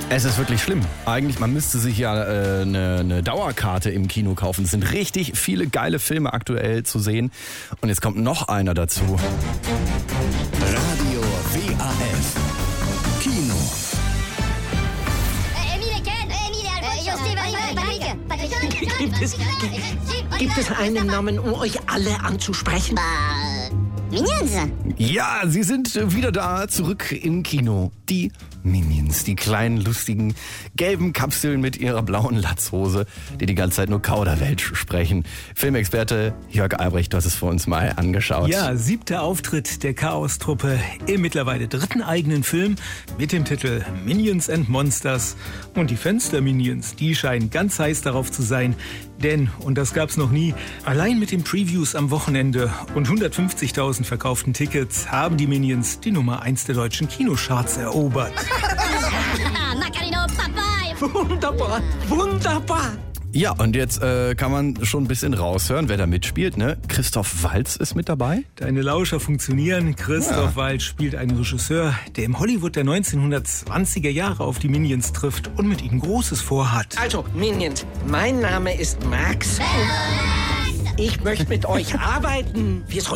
Es ist wirklich schlimm. Eigentlich, man müsste sich ja eine Dauerkarte im Kino kaufen. Es sind richtig viele geile Filme aktuell zu sehen. Und jetzt kommt noch einer dazu. Radio WAF Kino. Gibt es einen Namen, um euch alle anzusprechen? Minions? Ja, sie sind wieder da, zurück im Kino. Die Minions, die kleinen, lustigen, gelben Kapseln mit ihrer blauen Latzhose, die ganze Zeit nur Kauderwelsch sprechen. Filmexperte Jörg Albrecht, du hast es vor uns mal angeschaut. Ja, 7. Auftritt der Chaos-Truppe im mittlerweile 3. eigenen Film mit dem Titel Minions and Monsters. Und die Fans der Minions, die scheinen ganz heiß darauf zu sein. Denn, und das gab's noch nie, allein mit den Previews am Wochenende und 150.000 verkauften Tickets haben die Minions die Nummer 1 der deutschen Kinocharts erobert. Wunderbar, wunderbar. Ja, und jetzt kann man schon ein bisschen raushören, wer da mitspielt, ne? Christoph Waltz ist mit dabei. Deine Lauscher funktionieren. Christoph Waltz spielt einen Regisseur, der im Hollywood der 1920er Jahre auf die Minions trifft und mit ihnen Großes vorhat. Also, Minions, mein Name ist Max. Ich möchte mit euch arbeiten. Wir